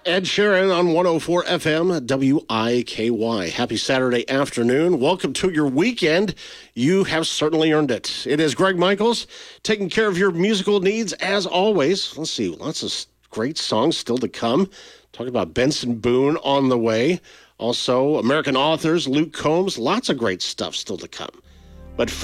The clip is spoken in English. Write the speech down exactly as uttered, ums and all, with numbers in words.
Ed Sheeran on one oh four F M, W I K Y. Happy Saturday afternoon. Welcome to your weekend. You have certainly earned it. It is Greg Michaels taking care of your musical needs as always. Let's see, lots of great songs still to come. Talking about Benson Boone on the way. Also, American authors, Luke Combs, lots of great stuff still to come. But